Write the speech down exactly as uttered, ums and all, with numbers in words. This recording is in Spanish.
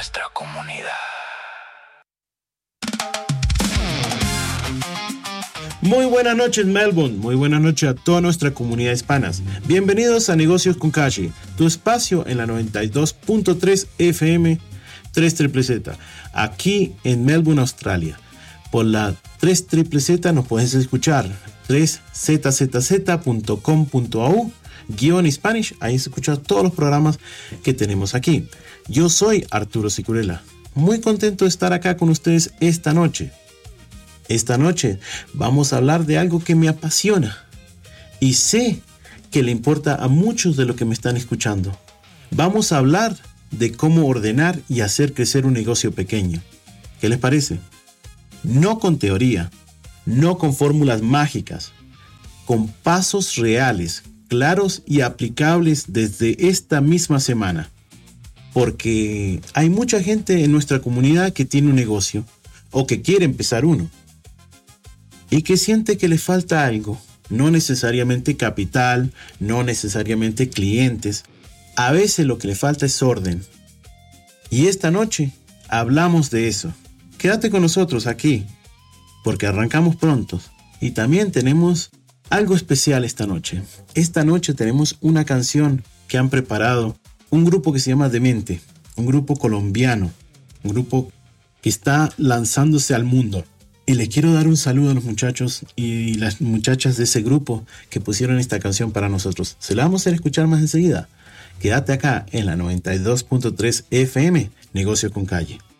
nuestra comunidad. Muy buenas noches, Melbourne. Muy buenas noches a toda nuestra comunidad hispana. Bienvenidos a Negocios con Calle, tu espacio en la noventa y dos punto tres F M tres Z Z, aquí en Melbourne, Australia. Por la tres Z Z nos puedes escuchar tres Z Z Z punto com punto a u guión Spanish. Ahí escuchas todos los programas que tenemos aquí. Yo soy Arturo Sicurella. Muy contento de estar acá con ustedes esta noche. Esta noche vamos a hablar de algo que me apasiona y sé que le importa a muchos de los que me están escuchando. Vamos a hablar de cómo ordenar y hacer crecer un negocio pequeño. ¿Qué les parece? No con teoría, no con fórmulas mágicas, con pasos reales, claros y aplicables desde esta misma semana. Porque hay mucha gente en nuestra comunidad que tiene un negocio o que quiere empezar uno y que siente que le falta algo, no necesariamente capital, no necesariamente clientes. A veces lo que le falta es orden. Y esta noche hablamos de eso. Quédate con nosotros aquí, porque arrancamos pronto. Y también tenemos algo especial esta noche. Esta noche tenemos una canción que han preparado un grupo que se llama Demente, un grupo colombiano, un grupo que está lanzándose al mundo. Y les quiero dar un saludo a los muchachos y las muchachas de ese grupo que pusieron esta canción para nosotros. Se la vamos a hacer escuchar más enseguida. Quédate acá en la noventa y dos punto tres F M, Negocio con Calle.